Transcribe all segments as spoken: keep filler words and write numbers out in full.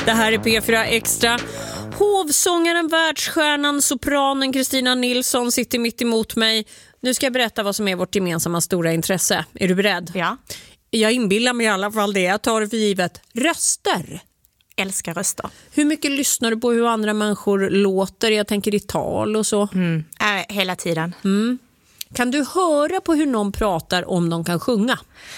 Det här är P fyra Extra. Hovsångaren, världsstjärnan, sopranen Kristina Nilsson sitter mitt emot mig. Nu ska jag berätta vad som är vårt gemensamma stora intresse. Är du beredd? Ja. Jag inbillar mig i alla fall det. Jag tar det för givet. Röster. Älskar röster. Hur mycket lyssnar du på hur andra människor låter? Jag tänker i tal och så. Mm. Äh, hela tiden. Mm. Kan du höra på hur någon pratar om de kan sjunga?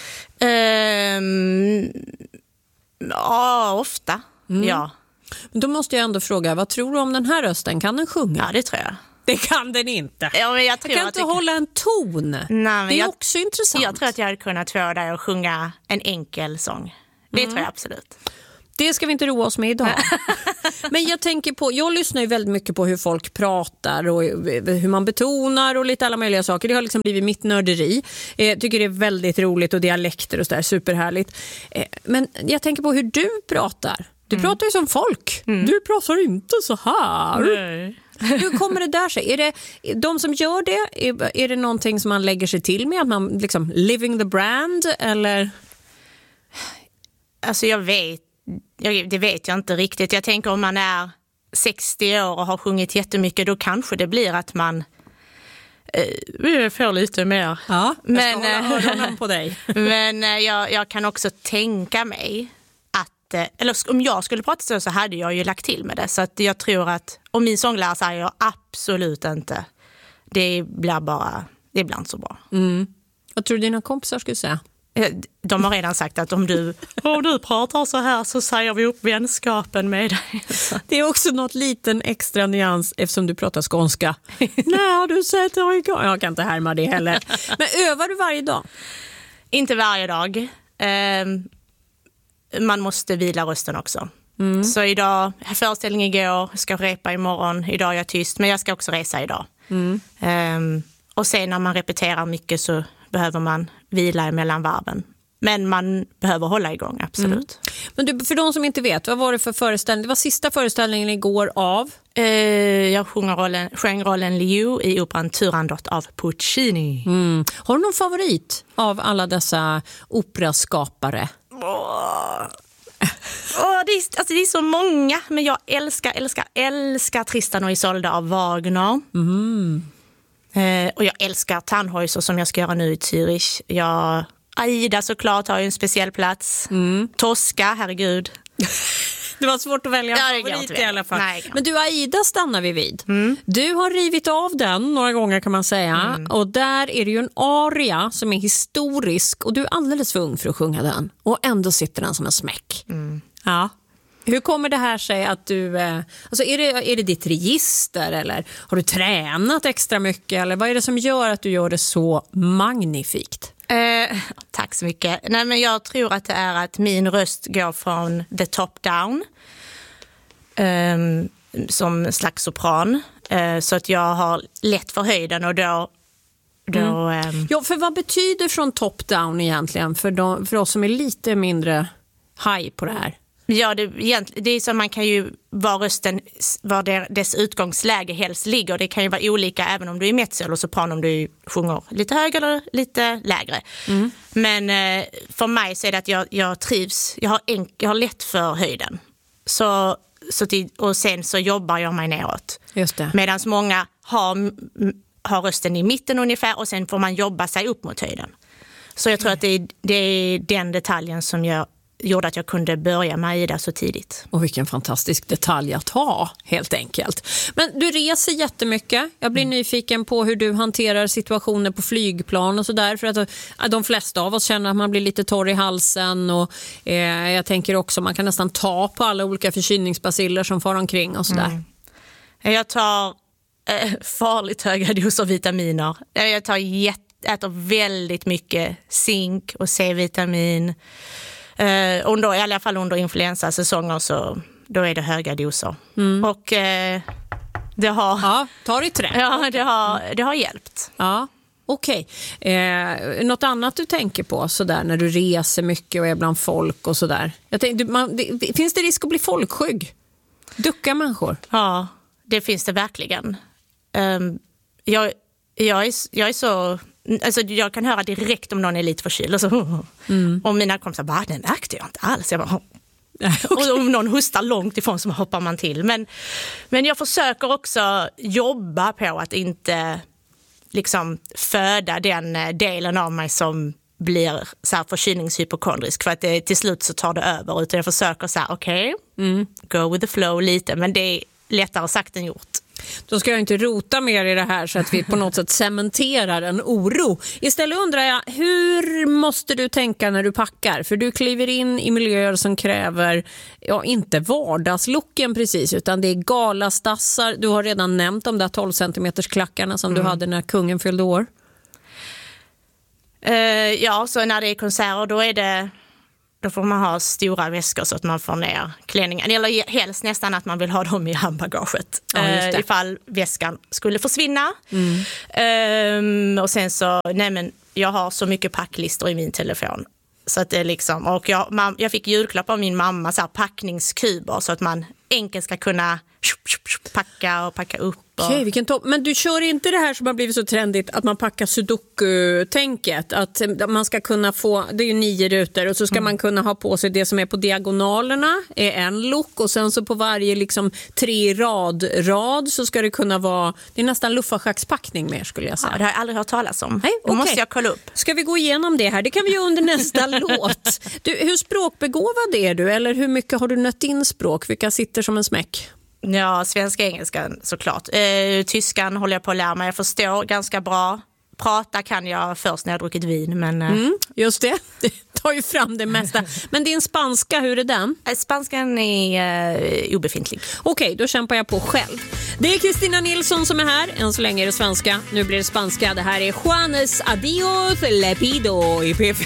Um, ja, ofta. Mm. Ja. Men då måste jag ändå fråga, vad tror du om den här rösten? Kan den sjunga? Ja, det tror jag. Det kan den inte. Ja, men jag, tror jag kan att inte det... hålla en ton. Nej, men det är jag... också intressant. Jag tror att jag hade kunnat få dig att sjunga en enkel sång. Det mm. tror jag absolut. Det ska vi inte roa oss med idag. Men jag tänker på, jag lyssnar ju väldigt mycket på hur folk pratar och hur man betonar och lite alla möjliga saker. Det har liksom blivit mitt nörderi. Jag tycker det är väldigt roligt och dialekter och sådär, superhärligt. Men jag tänker på hur du pratar. Du mm. pratar ju som folk. Mm. Du pratar inte så här. Nej. Hur kommer det där sig? Är det de som gör det? Är, är det någonting som man lägger sig till med? Att man liksom living the brand? Eller? Alltså jag vet jag, det vet jag inte riktigt. Jag tänker om man är sextio år och har sjungit jättemycket, då kanske det blir att man eh, får lite mer. Ja, jag men, ska hålla öronen på dig. Men eh, jag, jag kan också tänka mig att, eh, eller om jag skulle prata så, så hade jag ju lagt till med det. Så att jag tror att, om min sånglärare säger jag absolut inte. Det blir bara, det blir inte så bra. Mm. Vad tror du dina kompisar skulle säga? De har redan sagt att om du, om du pratar så här så säger vi upp vänskapen med dig. Det är också något liten extra nyans eftersom du pratar skånska. Nej, du sätter igång. Jag kan inte härma det heller. Men övar du varje dag? Inte varje dag. Man måste vila rösten också. Mm. Så idag, föreställning igår, ska repa imorgon. Idag är jag tyst, men jag ska också resa idag. Mm. Och sen när man repeterar mycket så behöver man vila mellan varven. Men man behöver hålla igång, absolut. Mm. Men du, för de som inte vet, vad var det för föreställning? Det var sista föreställningen igår av? Eh, jag sjunger rollen, sjöng rollen Liu i operan Turandot av Puccini. Mm. Har du någon favorit av alla dessa operaskapare? Åh, oh, det, är, alltså det är så många, men jag älskar, älskar, älskar Tristan och Isolde av Wagner. Mm. Eh, och jag älskar Tannhäuser som jag ska göra nu i Zürich. Jag, Aida såklart har ju en speciell plats. Mm. Tosca, herregud. Det var svårt att välja en favorit i alla fall. Nej, men du, Aida stannar vi vid. Mm. Du har rivit av den några gånger kan man säga. Mm. Och där är det ju en aria som är historisk. Och du är alldeles för ung för att sjunga den. Och ändå sitter den som en smäck. Mm. Ja. Hur kommer det här sig att du, alltså är det, är det ditt register eller har du tränat extra mycket eller vad är det som gör att du gör det så magnifikt? Eh, tack så mycket. Nej, men jag tror att det är att min röst går från the top down eh, som slags sopran eh, så att jag har lätt för höjden och då... då mm. eh, ja, för vad betyder från top down egentligen för, de, för oss som är lite mindre high på det här? Ja, det, det är så man kan ju var rösten, var dess utgångsläge helst ligger. Det kan ju vara olika även om du är mezzo eller sopran, om du sjunger lite högre eller lite lägre. Mm. Men eh, för mig så är det att jag, jag trivs, jag har, enk, jag har lätt för höjden. Så, så till, och sen så jobbar jag mig neråt. Just det. Medan många har, har rösten i mitten ungefär och sen får man jobba sig upp mot höjden. Så jag tror mm. att det är, det är den detaljen som gör gjorde att jag kunde börja med Aida så tidigt. Och vilken fantastisk detalj att ha, helt enkelt. Men du reser jättemycket. Jag blir mm. nyfiken på hur du hanterar situationer på flygplan och sådär. För att de flesta av oss känner att man blir lite torr i halsen. Och eh, jag tänker också att man kan nästan ta på alla olika förkylningsbaciller som far omkring och sådär. Mm. Jag tar eh, farligt höga doser vitaminer. Jag tar jätte, äter väldigt mycket zink och C-vitamin. Uh, under, i alla fall under influensasäsonger så då är det höga doser. Mm. Och uh, det har ja, tar i trä. Ja, det har det har hjälpt. Ja, okej. Okay. Eh, något annat du tänker på så där när du reser mycket och är bland folk och så där. Jag tänkte, man, det, finns det risk att bli folkskygg? Duckar människor? Ja, det finns det verkligen. Um, jag jag är, jag är så Alltså jag kan höra direkt om någon är lite förkyld och så. Mm. Och mina kompisar bara, det märkte jag inte alls. Jag bara, Okay. Och om någon hostar långt ifrån så hoppar man till. Men, men jag försöker också jobba på att inte liksom föda den delen av mig som blir så här förkylningshypokondrisk, för att det, till slut så tar det över, utan jag försöker så här, okej, okay, mm. go with the flow lite, men det är lättare sagt än gjort. Då ska jag inte rota mer i det här så att vi på något sätt cementerar en oro. Istället undrar jag, hur måste du tänka när du packar? För du kliver in i miljöer som kräver, ja, inte vardagslooken precis, utan det är galastassar. Du har redan nämnt de där tolv centimeters klackarna som mm. du hade när kungen fyllde år. Uh, ja, så när det är konserter då är det, då får man ha stora väskor så att man får ner klänningen. Eller helst nästan att man vill ha dem i handbagaget. Ja, uh, ifall väskan skulle försvinna. Mm. Uh, och sen så, nej men jag har så mycket packlistor i min telefon. Så att det är liksom, och jag, man, jag fick julklapp av min mamma, så här packningskuber, så att man enkelt ska kunna packa och packa upp. Okej, vilken topp. Men du kör inte det här som har blivit så trendigt att man packar sudoku-tänket, att man ska kunna få, det är ju nio rutor och så ska mm. man kunna ha på sig det som är på diagonalerna är en look, och sen så på varje liksom tre rad rad så ska det kunna vara, det är nästan luffarschackspackning mer, skulle jag säga. Ja, det har jag aldrig hört talas om. Nej, okay. måste jag kolla upp. Ska vi gå igenom det här? Det kan vi göra under nästa låt. Du, hur språkbegåvad är du, eller hur mycket har du nött in språk? Vilka sitter som en smäck? Ja, svenska, engelskan såklart. Eh, tyskan håller jag på att lära mig. Jag förstår ganska bra. Prata kan jag först när jag har druckit vin. Men, eh. mm, just det, det tar ju fram det mesta. Men din spanska, hur är den? Eh, spanskan är eh, obefintlig. Okej, då kämpar jag på själv. Det är Kristina Nilsson som är här. Än så länge är det svenska, nu blir det spanska. Det här är Juanes Adios Lepido i P fyra.